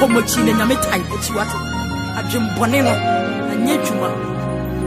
komochi na nyame tai echi wato adwembone no anye dwuma